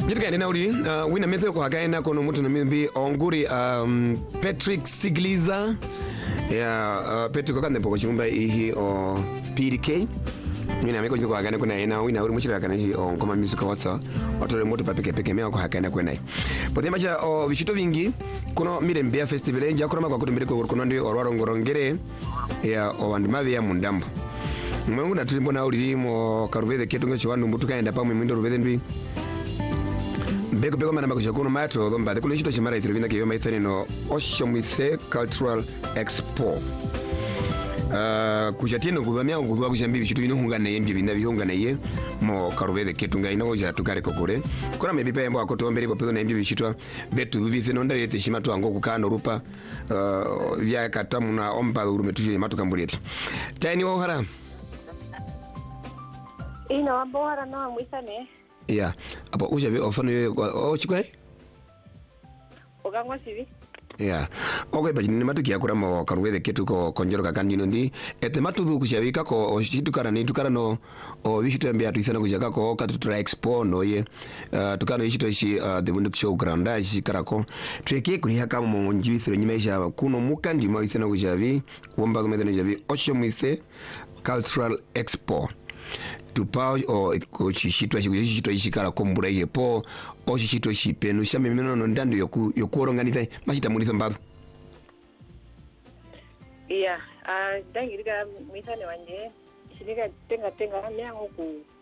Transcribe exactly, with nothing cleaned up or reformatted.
Jirga ni nauri uh, wina methe kwa hakaina kono mutu na mimbi onguri um, Patrick Sigliza ya uh, Patrick kwa kande poko chumba ihi o P D K wina meko njiko hakaina kuna ina wina uri muchira hakaina ihi o ngoma music watsa watole mutu papeke peke mea kwa hakaina kuna pote macha o vishito vingi kuno mire mbea festival enja kuna mako kutumbiri kwa kuno ndi orwaro ngorongere ya o wandimavi ya mundambo mwengu na tulimbo na uri mo karuvede ketu ngecho wandu mbutu kaenda pa mwindo ruvede ndwi Beko beko mana makusha kuno mato dhomba de kulishito chimara ithirivina kiyo maithani no Oshomwithe Cultural Expo uh, kushatino kuvamia kudhua kushambi vishitu ino hunga na yembi vina vihunga na ye mo karuvede ketunga ino uja tukare kokure kuna mebipa yambo wakoto mberi kwa pedo na yembi vishitu vetu dhuvithi no ndari yete shimatu ango kukano rupa uh, vya katamu na omba urumetushe matu kamburieti taini wahara ina wabora no mwithane yeah apo uja vi ofano yo o chikwai ogangwa sivi yeah okay but ni matu kia kuramo karwede ketu ko konjero kakandino ndi ete matu dhu kushavika ko oshitukana ni tukana no o vishitu ambia tuisana kushaka ko katutura expo no ye uh, tukano yishito ishi uh, the Mundu Show ground ishi karako treke kuri haka mo njibithiro nyimaisha kuno mukandi mo isana kushavi womba kumedana javi Oshomwithe Cultural Expo tupao o kuchishitwa chishitwa ishikara kombura yepo o chishitwa shipenu shame mino no ndando yoku yokuoronganiza mashita mulitho mbado iya ah dangirika mwithane wanje shirika tenga tenga myango ku